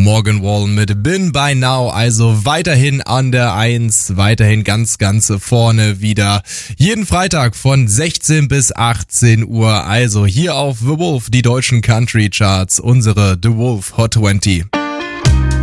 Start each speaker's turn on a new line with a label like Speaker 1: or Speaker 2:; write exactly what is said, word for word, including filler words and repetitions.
Speaker 1: Morgan Wallen mit Been By Now, also weiterhin an der eins, weiterhin ganz, ganz vorne wieder. Jeden Freitag von sechzehn bis achtzehn Uhr, also hier auf The Wolf, die deutschen Country Charts, unsere The Wolf Hot zwanzig.